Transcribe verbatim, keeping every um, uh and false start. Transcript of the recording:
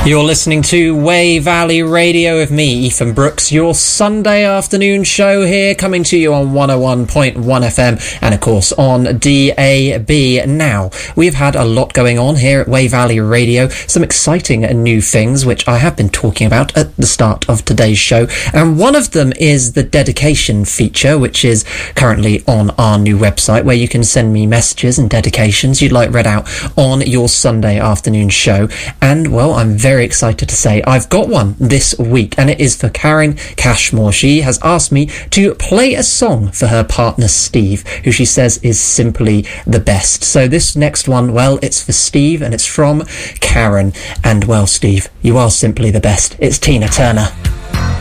You're listening to Way Valley Radio with me, Ethan Brooks, your Sunday afternoon show here, coming to you on one oh one point one F M and, of course, on D A B. Now, we've had a lot going on here at Way Valley Radio, some exciting new things, which I have been talking about at the start of today's show, and one of them is the dedication feature, which is currently on our new website, where you can send me messages and dedications you'd like read out on your Sunday afternoon show. And, well, I'm very excited to say I've got one this week, and it is for Karen Cashmore. She has asked me to play a song for her partner Steve, who she says is simply the best. So this next one, well, it's for Steve, and it's from Karen. And, well, Steve, you are simply the best. It's Tina Turner.